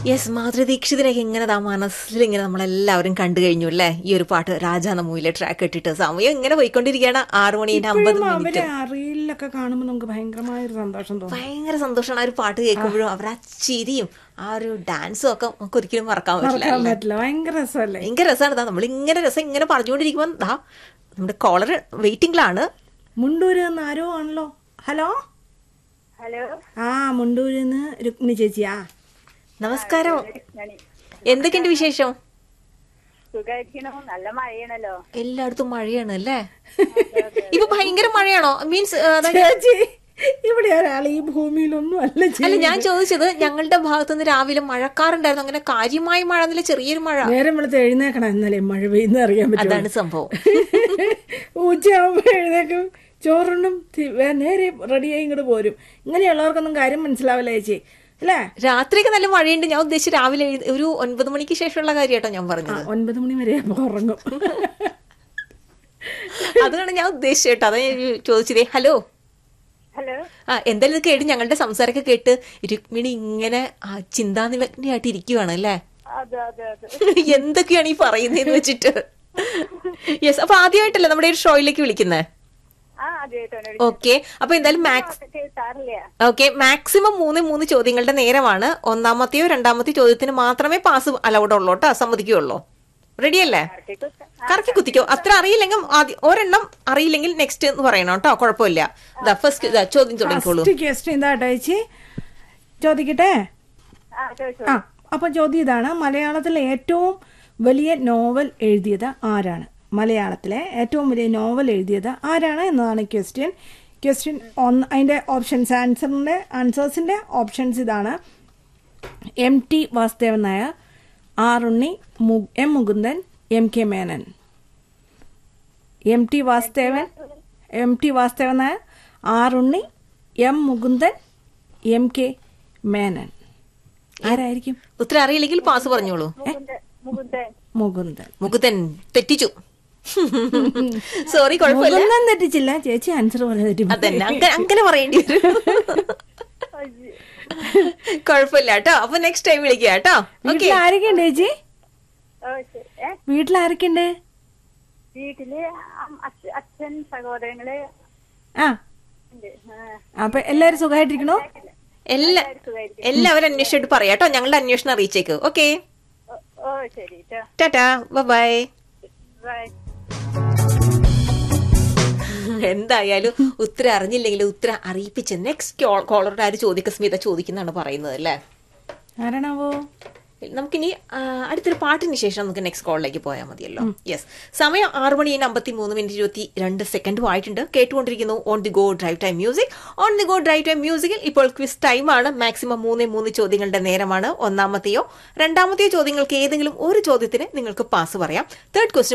Yes, Madhuri ദീക്ഷിതിനൊക്കെ ഇങ്ങനെ മനസ്സിൽ ഇങ്ങനെ നമ്മളെല്ലാവരും കണ്ടു കഴിഞ്ഞു അല്ലേ? ഈ ഒരു പാട്ട് രാജാന്ന മൂവിലെ ട്രാക്ക് ഇട്ടിട്ട് സമയം ഇങ്ങനെ പോയിക്കൊണ്ടിരിക്കുകയാണ്. 6:50 റീലൊക്കെ കാണുമ്പോൾ നമുക്ക് ഭയങ്കരമായ ഒരു സന്തോഷം തോന്നും. ഭയങ്കര സന്തോഷമാണ് ആ ഒരു പാട്ട് കേൾക്കുമ്പോഴും അവർ ആ ചിരിയും ആ ഒരു ഡാൻസും ഒക്കെ നമുക്ക് ഒരിക്കലും മറക്കാൻ പറ്റില്ല. ഭയങ്കര രസമല്ലേ? ഭയങ്കര രസമാണ്. നമ്മൾ ഇങ്ങനെ രസം ഇങ്ങനെ പറഞ്ഞുകൊണ്ടിരിക്കുമ്പോൾ നമ്മുടെ കോളർ വെയിറ്റിംഗിലാണ്. മുണ്ടൂര് നിന്ന് ആരോ ആണല്ലോ. Hello hello. ആ, മുണ്ടൂരിൽ നിന്ന് രുക്മിണി ചേച്ചിയാ. നമസ്കാരം. എന്തൊക്കെയുണ്ട് വിശേഷം? നല്ല മഴയാണല്ലോ. എല്ലായിടത്തും മഴയാണ് അല്ലേ? ഇപ്പൊ ഭയങ്കര മഴയാണോ? മീൻസ് ചേച്ചി, ഇവിടെ ഒരാൾ ഈ ഭൂമിയിലൊന്നും അല്ല. ഞാൻ ചോദിച്ചത് ഞങ്ങളുടെ ഭാഗത്തുനിന്ന് രാവിലെ മഴക്കാറുണ്ടായിരുന്നു. അങ്ങനെ കാര്യമായ മഴ എന്നല്ല, ചെറിയൊരു മഴ. നേരം വെളുത്ത് എഴുന്നേക്കണം എന്നല്ലേ മഴ പെയ്യുന്ന അറിയാൻ പറ്റും. അതാണ് സംഭവം. ഉച്ചയാകുമ്പോ എഴുന്നേക്കും, ചോറുണ്ടും നേരെ റെഡിയായി ഇങ്ങോട്ട് പോരും. ഇങ്ങനെയുള്ളവർക്കൊന്നും കാര്യം മനസ്സിലാവില്ല ചേച്ചി അല്ലേ? രാത്രിയൊക്കെ നല്ല മഴയുണ്ട്. ഞാൻ ഉദ്ദേശിച്ച് രാവിലെ ഒരു 9 മണിക്ക് ശേഷമുള്ള കാര്യമായിട്ടോ ഞാൻ പറഞ്ഞത്. 9 മണി വരെ ഉറങ്ങും. അതാണ് ഞാൻ ഉദ്ദേശിച്ചേട്ടോ. അതാ ഞാൻ ചോദിച്ചതേ. ഹലോ. ഹലോ. എന്തായാലും ഇത് കേട്ട് ഞങ്ങളുടെ സംസാരമൊക്കെ കേട്ട് രുക്മിണി ഇങ്ങനെ ചിന്താനിമഗ്നയായിട്ട് ഇരിക്കുവാണ് അല്ലേ? എന്തൊക്കെയാണ് ഈ പറയുന്നതെന്ന് വെച്ചിട്ട്. യെസ്, അപ്പൊ ആദ്യമായിട്ടല്ലേ നമ്മുടെ ഒരു ഷോയിലേക്ക് വിളിക്കുന്നത്? ഓക്കെ. അപ്പൊ എന്തായാലും മാക്സിമം 3 ചോദ്യങ്ങളുടെ നേരമാണ്. ഒന്നാമത്തെയോ രണ്ടാമത്തെയോ ചോദ്യത്തിന് മാത്രമേ പാസ് അലൗഡ് ഉള്ളൂ കേട്ടോ, സമ്മതിക്കുള്ളൂ. റെഡി അല്ലേ? കറക്കി കുത്തിക്കോ. അത്ര അറിയില്ലെങ്കിൽ ഒരെണ്ണം അറിയില്ലെങ്കിൽ നെക്സ്റ്റ് എന്ന് പറയണം കേട്ടോ, കുഴപ്പമില്ല. ഫസ്റ്റ് ചോദ്യം തുടങ്ങിക്കോളൂ. ചോദിക്കട്ടെ? അപ്പൊ ചോദ്യം ഇതാണ്: മലയാളത്തിലെ ഏറ്റവും വലിയ നോവൽ എഴുതിയത് ആരാണ്? മലയാളത്തിലെ ഏറ്റവും വലിയ നോവൽ എഴുതിയത് ആരാണ് എന്നതാണ് ക്വസ്റ്റ്യൻ. അതിന്റെ ഓപ്ഷൻസ്, ആൻസേഴ്സിന്റെ ഓപ്ഷൻസ് ഇതാണ്: MT വാസുദേവൻ നായർ, R ഉണ്ണി, M Mukundan, MK Menon. MT Vasudevan Nair, R ഉണ്ണി, M മുകുന്ദൻ, MK മേനൻ. ആരായിരിക്കും? ഉത്തരം അറിയില്ലെങ്കിൽ പാസ് പറഞ്ഞോളൂ. മുകുന്ദൻ. തെറ്റിച്ചു. സോറി, കുഴപ്പമില്ല. തെറ്റിച്ചില്ല ചേച്ചി, ആൻസർ അങ്ങനെ പറയേണ്ടി വരും. കുഴപ്പമില്ല കേട്ടോ. അപ്പൊ നെക്സ്റ്റ് ടൈം വിളിക്കുക കേട്ടോ. ആരൊക്കെയുണ്ട് ചേച്ചി? വീട്ടിലാരൊക്കെയുണ്ട്? വീട്ടില് അച്ഛൻ, സഹോദരങ്ങള്. അപ്പൊ എല്ലാരും സുഖമായിട്ടിരിക്കണോ? എല്ലാവരും അന്വേഷിച്ചിട്ട് പറയാട്ടോ. ഞങ്ങളുടെ അന്വേഷണം അറിയിച്ചേക്ക്. Okay, Tata, by. എന്തായാലും ഉത്തരം അറിഞ്ഞില്ലെങ്കിൽ ഉത്തരം അറിയിപ്പിച്ച് നെക്സ്റ്റ് കോളറുടെ ആര് ചോദിക്കുക സ്മിത ചോദിക്കുന്നതാണ് പറയുന്നത് അല്ലേ? ആരാണാവോ? നമുക്കിനി അടുത്തൊരു പാട്ടിന് ശേഷം നമുക്ക് നെക്സ്റ്റ് കോളിലേക്ക് പോയാൽ മതിയല്ലോ. യെസ്, സമയം 6:53 ആയിട്ടുണ്ട്. കേട്ടുകൊണ്ടിരിക്കുന്നു on the go drive time music. On the go drive time മ്യൂസിക്കിൽ ഇപ്പോൾ ക്വിസ് ടൈമാണ്. മാക്സിമം 3 ചോദ്യങ്ങളുടെ നേരമാണ്. ഒന്നാമത്തെയോ രണ്ടാമത്തെയോ ചോദ്യങ്ങൾക്ക് ഏതെങ്കിലും ഒരു ചോദ്യത്തിന് നിങ്ങൾക്ക് പാസ് പറയാം. Third question